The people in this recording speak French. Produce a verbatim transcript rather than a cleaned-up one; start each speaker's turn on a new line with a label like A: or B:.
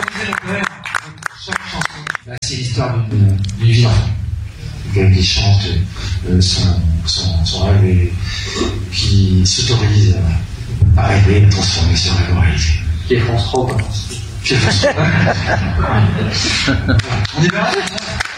A: disait le poème, chaque chanson, bah, c'est l'histoire d'une vie d'enfant. Qui chante euh, son, son, son rêve et qui s'autorise à rêver, à transformer ce rêve en réalité.
B: Qui est France trois, quoi.
A: Qui est France trois. On est bien là,